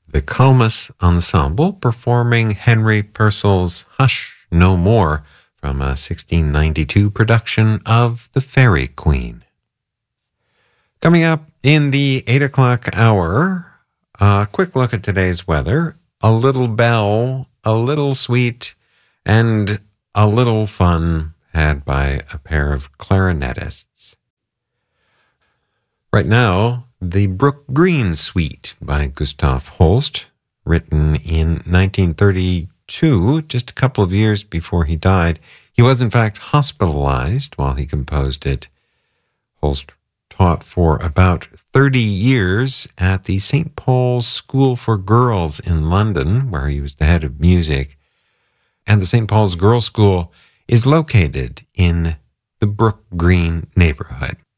the Calmus Ensemble performing Henry Purcell's Hush No More from a 1692 production of The Fairy Queen. Coming up in the 8 o'clock hour, a quick look at today's weather, a little bell, a little sweet, and a little fun had by a pair of clarinetists. Right now, the Brook Green Suite by Gustav Holst, written in 1932, just a couple of years before he died. He was, in fact, hospitalized while he composed it. Holst taught for about 30 years at the St. Paul's School for Girls in London, where he was the head of music. And the St. Paul's Girls' School is located in the Brook Green neighborhood.